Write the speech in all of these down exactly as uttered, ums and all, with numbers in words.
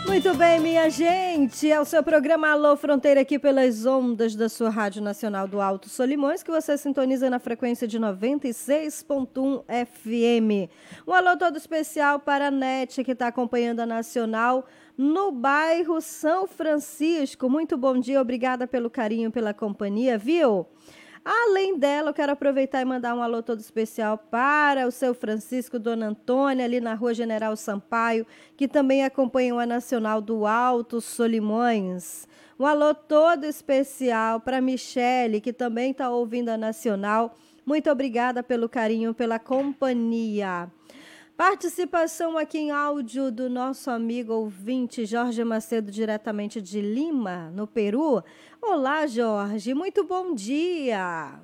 Muito bem, minha gente, é o seu programa Alô Fronteira aqui pelas ondas da sua Rádio Nacional do Alto Solimões, que você sintoniza na frequência de noventa e seis ponto um F M. Um alô todo especial para a NET, que está acompanhando a Nacional no bairro São Francisco. Muito bom dia, obrigada pelo carinho, pela companhia, viu? Além dela, eu quero aproveitar e mandar um alô todo especial para o seu Francisco, Dona Antônia, ali na Rua General Sampaio, que também acompanham a Nacional do Alto Solimões. Um alô todo especial para Michele, que também está ouvindo a Nacional. Muito obrigada pelo carinho, pela companhia. Participação aqui em áudio do nosso amigo ouvinte Jorge Macedo, diretamente de Lima, no Peru. Olá, Jorge, muito bom dia.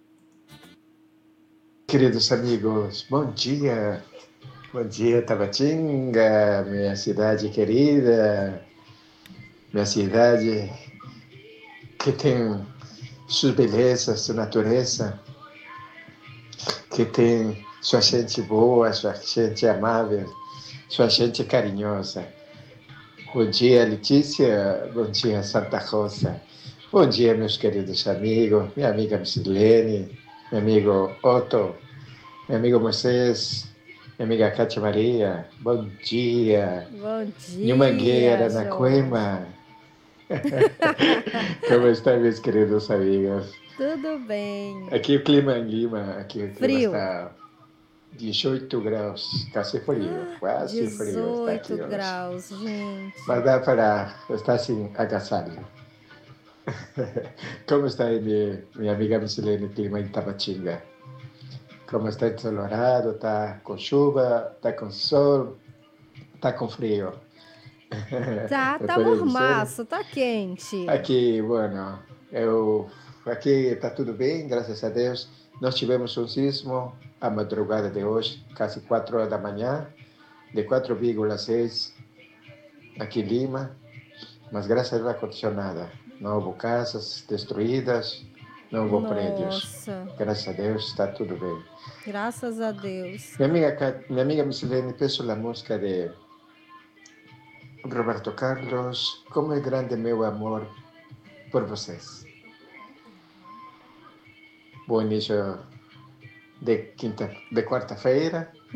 Queridos amigos, bom dia. Bom dia, Tabatinga, minha cidade querida, minha cidade que tem suas belezas, sua natureza, que tem sua gente boa, sua gente amável, sua gente carinhosa. Bom dia, Letícia. Bom dia, Santa Rosa. Bom dia, meus queridos amigos, minha amiga Missilene, meu amigo Otto, meu amigo Moisés, minha amiga Cátia Maria. Bom dia. Bom Em dia, Mangueira, na Jorge. Coima. Como estão, meus queridos amigos? Tudo bem. Aqui o clima em Lima, aqui o clima Frio. está dezoito graus, quase frio, quase frio está aqui dezoito hoje. graus, gente. Mas dá para estar sem agasalho. Como está aí minha, minha amiga Missilene, clima em Tabatinga? Como está ensolarado, está com chuva, está com sol, está com frio? Tá, Me tá pode dizer? mormaço, tá quente. Aqui, bueno, eu, aqui está tudo bem, graças a Deus. Nós tivemos um sismo a madrugada de hoje, quase quatro horas da manhã, de quatro vírgula seis aqui em Lima, mas graças a Deus não aconteceu nada. Não houve casas destruídas, não houve prédios. Nossa, Graças a Deus está tudo bem. graças a Deus. Minha amiga, minha amiga Missilene, peço a música de Roberto Carlos, Como é Grande Meu Amor por Vocês. Bom início de, quinta, de quarta-feira.